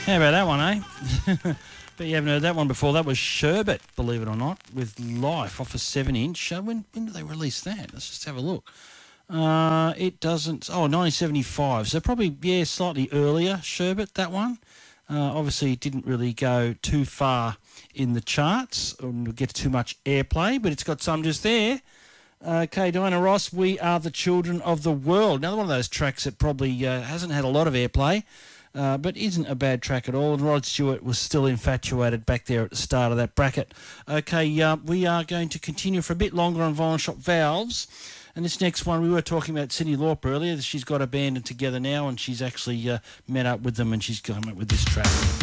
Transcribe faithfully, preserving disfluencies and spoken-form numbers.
How about that one, eh? But you haven't heard that one before. That was Sherbet, believe it or not, with Life off a seven inch. Uh, when, when did they release that? Let's just have a look. Uh, it doesn't... Oh, nineteen seventy-five. So probably, yeah, slightly earlier, Sherbet, that one. Uh, obviously, it didn't really go too far in the charts or get too much airplay, but it's got some just there. Okay, Diana Ross, We Are the Children of the World. Another one of those tracks that probably uh, hasn't had a lot of airplay, uh, but isn't a bad track at all. And Rod Stewart was still infatuated back there at the start of that bracket. Okay, uh, we are going to continue for a bit longer on Vinyl Shop Valves. And this next one, we were talking about Cyndi Lauper earlier. She's got a band together now, and she's actually uh, met up with them, and she's come up with this track.